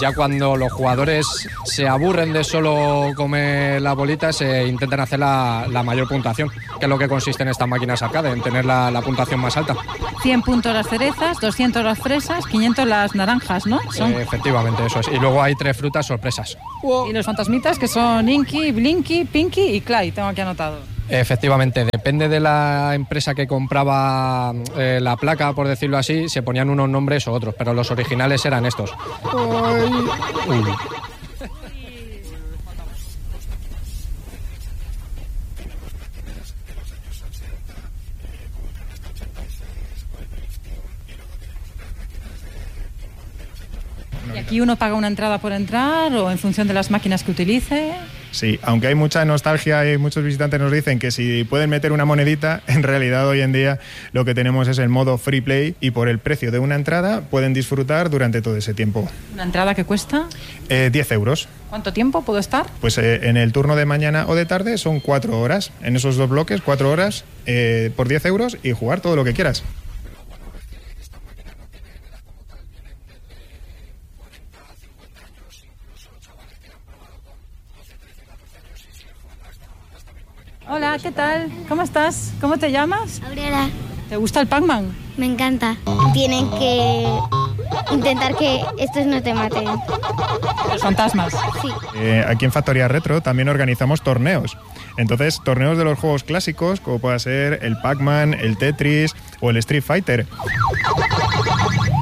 Ya cuando los jugadores se aburren de solo comer las bolitas, intentan hacer la mayor puntuación, que es lo que consiste en estas máquinas arcade, en tener la puntuación más alta. 100 puntos las cerezas, 200 las fresas, 500 las naranjas, ¿no? Efectivamente, eso es. Y luego hay 3 frutas sorpresas. Y los fantasmitas, que son Inky, Blinky, Pinky y Clyde, tengo aquí anotado. Efectivamente, depende de la empresa que compraba la placa, por decirlo así, se ponían unos nombres o otros, pero los originales eran estos. ¿Y aquí uno paga una entrada por entrar o en función de las máquinas que utilice? Sí, aunque hay mucha nostalgia y muchos visitantes nos dicen que si pueden meter una monedita, en realidad hoy en día lo que tenemos es el modo free play y por el precio de una entrada pueden disfrutar durante todo ese tiempo. ¿Una entrada que cuesta? 10 euros. ¿Cuánto tiempo puedo estar? Pues en el turno de mañana o de tarde son 4 horas. En esos 2 bloques, 4 horas por 10 euros y jugar todo lo que quieras. Hola, ¿qué tal? ¿Cómo estás? ¿Cómo te llamas? Gabriela, ¿Te gusta el Pac-Man? me encanta. Tienen que intentar que estos no te maten. Los fantasmas. Sí. Aquí en Factoría Retro también organizamos torneos. Entonces, torneos de los juegos clásicos, como pueda ser el Pac-Man, el Tetris o el Street Fighter.